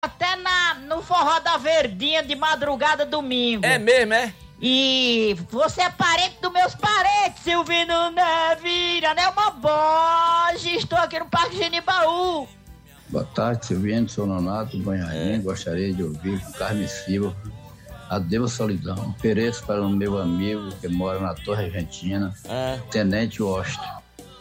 até no Forró da Verdinha de madrugada domingo. É mesmo, é? E você é parente dos meus parentes, Silvino Neves, Anelma Borges, estou aqui no Parque Genibaú. Boa tarde, Silvino, sou Nonato Banharim, gostaria de ouvir com Carmen Silva, Adeus Solidão, ofereço para o meu amigo que mora na Torre Argentina, Tenente Washington.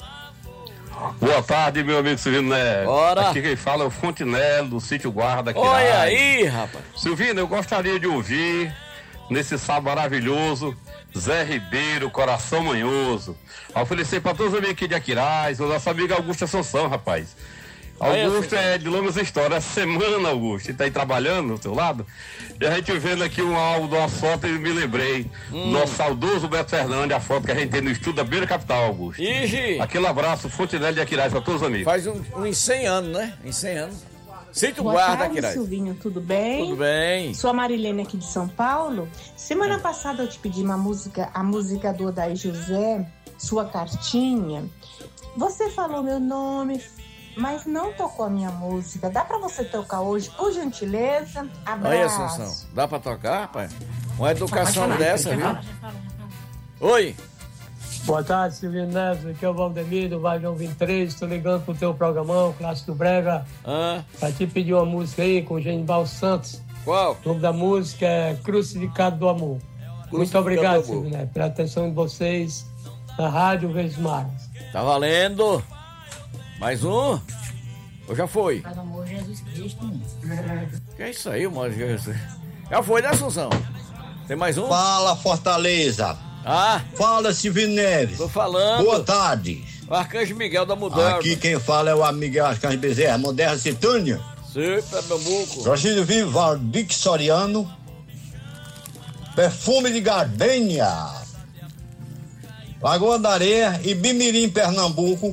Boa tarde, meu amigo Silvino Neves. Ora. Aqui quem fala é o Fontenelle, do Sítio Guarda. Olha aí, rapaz. Silvino, eu gostaria de ouvir, nesse sábado maravilhoso, Zé Ribeiro, Coração Manhoso. Oferecer para todos os amigos aqui de Aquiraz, o nosso amigo Augusto Assunção, rapaz. Augusto é de longas histórias. Essa semana, Augusto, ele tá aí trabalhando do seu lado. E a gente vendo aqui um álbum, uma foto, e me lembrei. Nosso saudoso Beto Fernandes, a foto que a gente tem no estúdio da Beira Capital, Augusto. Ixi. Aquele abraço, Fontenelle de Aquiraz, para todos os amigos. Faz uns 100 anos, né? Em 100 anos. Sítio Boa Guarda, tarde, Aquiraz. Silvinho, tudo bem? Tudo bem. Sou a Marilene aqui de São Paulo. Semana passada eu te pedi uma música, a música do Odair José, Sua Cartinha. Você falou meu nome, mas não tocou a minha música. Dá pra você tocar hoje, por gentileza? Abraço. Aí, Assunção, dá pra tocar, rapaz? Uma educação dessa, viu? Oi. Boa tarde, Silvino Neves. Aqui é o Valdemir do Vagão 23. Estou ligando pro teu programão, Clássico do Brega. Pra te pedir uma música aí com o Genival Santos. Qual? O nome da música é Crucificado do Amor. Muito obrigado, Silvino Neves, pela atenção de vocês na Rádio Verdes Mares. Tá valendo. Mais um? Ou já foi? Cada amor Jesus Cristo. Que é isso aí, mano? Já foi, né, Assunção? Tem mais um? Fala, Fortaleza. Fala, Silvino Neves. Tô falando. Boa tarde. O Arcanjo Miguel da Mudança. Aqui quem fala é o amigo Arcanjo Bezerra, Moderna Citânia. Sim, Pernambuco. Gostaria de ouvir Valdir Soriano, Perfume de Gardênia, Lagoa da Areia e Bimirim, Pernambuco,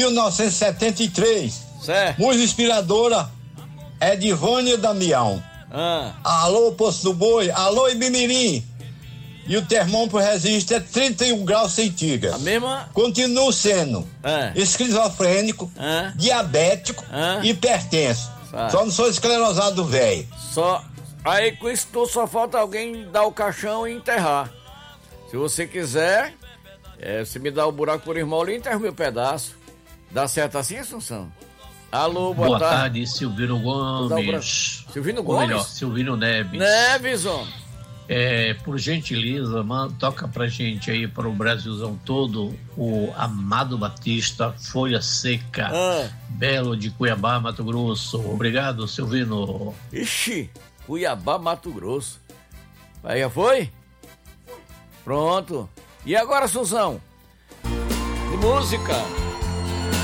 1973. Certo. Música inspiradora é de Vânia Damião. Alô, Poço do Boi, alô, Ibimirim. E o termômetro resiste a 31 graus centígrados. A mesma? Continuo sendo esquizofrênico, diabético e hipertenso. Só não sou esclerosado velho. Só. Aí com isso tudo só falta alguém dar o caixão e enterrar. Se você quiser, você me dá o buraco por irmão ali e enterra o meu pedaço. Dá certo assim, Assunção? Alô, boa tarde. Silvino Gomes. Silvino Ou Gomes? melhor, Silvino Neves. Neves, homem. Por gentileza, toca pra gente aí, para o Brasilzão todo, o Amado Batista, Folha Seca, Belo de Cuiabá, Mato Grosso. Obrigado, Silvino. Ixi, Cuiabá, Mato Grosso. Aí já foi? Pronto. E agora, Suzão? De música.